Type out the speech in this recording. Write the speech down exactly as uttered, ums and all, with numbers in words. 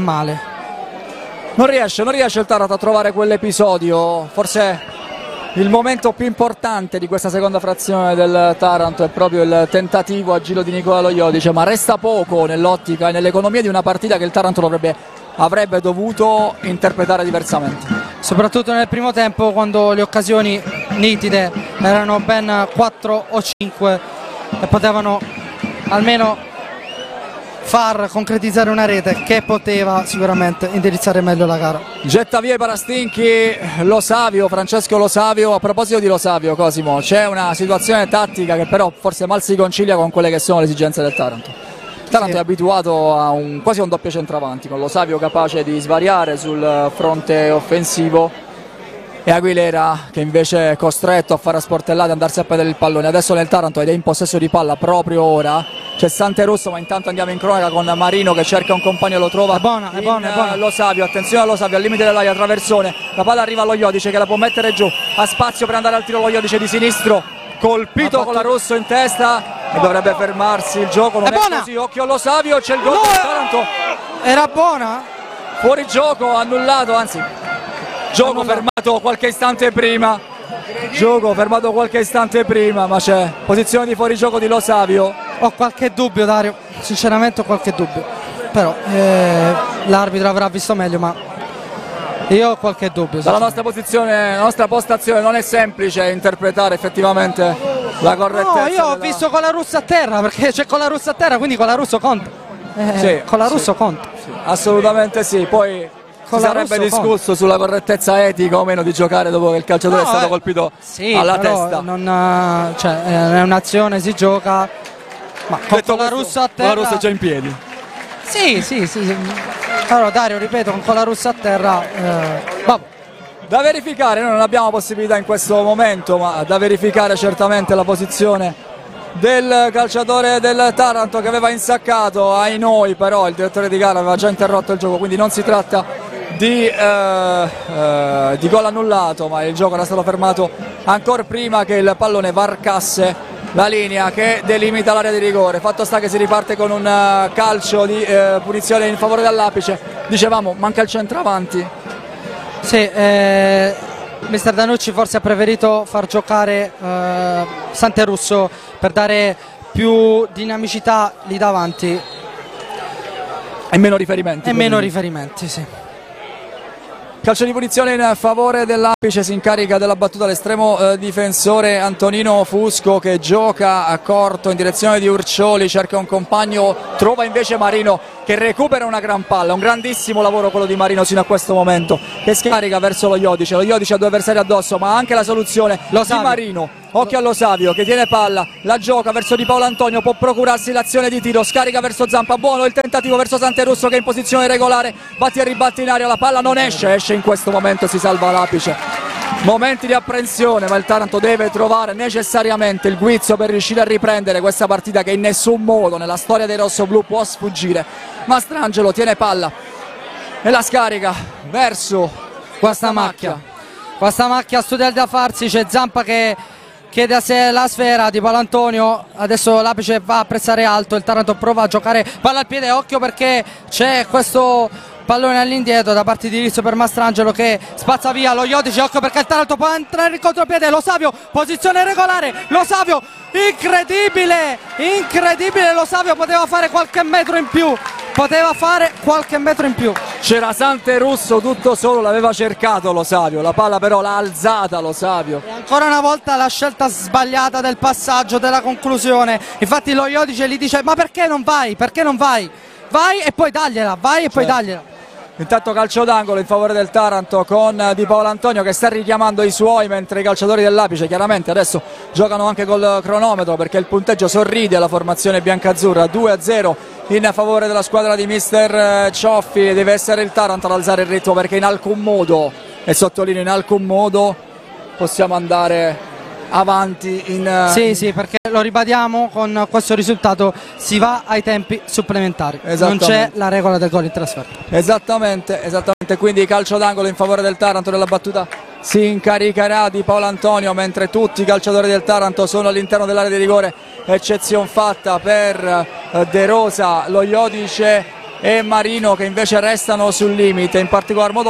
male. Non riesce, non riesce il Taranto a trovare quell'episodio, forse il momento più importante di questa seconda frazione del Taranto è proprio il tentativo a giro di Nicola Lo Iodice, ma resta poco nell'ottica e nell'economia di una partita che il Taranto dovrebbe, avrebbe dovuto interpretare diversamente. Soprattutto nel primo tempo, quando le occasioni nitide erano ben quattro o cinque e potevano almeno far concretizzare una rete che poteva sicuramente indirizzare meglio la gara. Getta via i Parastinchi, Lo Savio, Francesco Lo Savio. A proposito di Lo Savio, Cosimo, c'è una situazione tattica che però forse mal si concilia con quelle che sono le esigenze del Taranto. Il Taranto sì. È abituato a un, quasi a un doppio centravanti, con Lo Savio capace di svariare sul fronte offensivo e Aguilera che invece è costretto a fare a sportellate e andarsi a prendere il pallone. Adesso nel Taranto ed è in possesso di palla proprio ora c'è Santerusso, ma intanto andiamo in cronaca con Marino che cerca un compagno e lo trova. È buona, è buona, è buona. Lo Savio, attenzione a Lo Savio al limite dell'aria, traversone, la palla arriva allo Iodice che la può mettere giù, ha spazio per andare al tiro lo Iodice di sinistro, colpito con la Rosso in testa e dovrebbe fermarsi il gioco. Non è, è buona. Così, occhio allo Savio, c'è il gol no, del Taranto. Era buona? Fuori gioco, annullato, anzi gioco annullato. fermato qualche istante prima. Gioco fermato qualche istante prima, ma c'è posizione di fuorigioco di Lo Savio. Ho qualche dubbio, Dario, sinceramente ho qualche dubbio, però eh, l'arbitro avrà visto meglio, ma io ho qualche dubbio. Dalla nostra posizione, la nostra postazione non è semplice interpretare effettivamente la correttezza. No, io ho della... visto con la Russa a terra, perché c'è con la Russa a terra, quindi con la Russo conta. Eh, sì, con la Russo sì, conta. Sì, assolutamente sì, poi si sarebbe discusso sulla correttezza etica o meno di giocare dopo che il calciatore no, è stato eh, colpito sì, alla però testa. Non, cioè, è un'azione, si gioca, ma con, con la Russa a terra. La Russa è già in piedi. Sì, sì, sì, sì. Allora Dario, ripeto, con la Russa a terra. Eh, vabbè. Da verificare, noi non abbiamo possibilità in questo momento, ma da verificare certamente la posizione del calciatore del Taranto che aveva insaccato. Ai noi però il direttore di gara aveva già interrotto il gioco, quindi non si tratta di, eh, eh, di gol annullato, ma il gioco era stato fermato ancora prima che il pallone varcasse la linea che delimita l'area di rigore. Fatto sta che si riparte con un uh, calcio di uh, punizione in favore dell'Apice. Dicevamo, manca il centravanti. Sì, eh, mister Danucci forse ha preferito far giocare eh, Santerusso per dare più dinamicità lì davanti e meno riferimenti. E meno riferimenti, sì. Calcio di punizione in favore dell'Apice, si incarica della battuta l'estremo eh, difensore Antonino Fusco che gioca a corto in direzione di Urcioli, cerca un compagno, trova invece Marino che recupera una gran palla, un grandissimo lavoro quello di Marino sino a questo momento, che scarica verso lo Iodice, lo Iodice ha due avversari addosso, ma anche la soluzione lo di Marino. Occhio allo Savio che tiene palla, la gioca verso Di Paolo Antonio, può procurarsi l'azione di tiro, scarica verso Zampa, buono il tentativo verso Santerusso che è in posizione regolare, batti e ribatti in aria, la palla non esce, esce in questo momento, si salva l'Apice. Momenti di apprensione, ma il Taranto deve trovare necessariamente il guizzo per riuscire a riprendere questa partita che in nessun modo nella storia dei rossoblù può sfuggire. Mastrangelo tiene palla e la scarica verso questa macchia. Questa macchia studiata da farsi, c'è Zampa che chiede a sé la sfera di Paolo Antonio, adesso l'Apice va a pressare alto, il Taranto prova a giocare palla al piede, occhio perché c'è questo pallone all'indietro da parte di Rizzo per Mastrangelo che spazza via lo Iodice, occhio perché il Taranto può entrare in contropiede, Lo Savio, posizione regolare, Lo Savio, incredibile, incredibile, Lo Savio poteva fare qualche metro in più, poteva fare qualche metro in più. C'era Santerusso tutto solo, l'aveva cercato Lo Savio, la palla però l'ha alzata Lo Savio. E ancora una volta la scelta sbagliata del passaggio, della conclusione, infatti lo Iodice gli dice ma perché non vai, perché non vai? Vai e poi tagliela, vai e poi certo. tagliela. Intanto calcio d'angolo in favore del Taranto con Di Paolo Antonio che sta richiamando i suoi, mentre i calciatori dell'Apice chiaramente adesso giocano anche col cronometro perché il punteggio sorride alla formazione biancazzurra. Due a zero in favore della squadra di mister Cioffi, deve essere il Taranto ad alzare il ritmo perché in alcun modo, e sottolineo in alcun modo, possiamo andare avanti in... Sì, sì, perché lo ribadiamo, con questo risultato si va ai tempi supplementari, non c'è la regola del gol in trasferta. Esattamente, esattamente, quindi calcio d'angolo in favore del Taranto, della battuta si incaricherà Di Paolo Antonio, mentre tutti i calciatori del Taranto sono all'interno dell'area di rigore, eccezione fatta per De Rosa, lo Iodice e Marino che invece restano sul limite, in particolar modo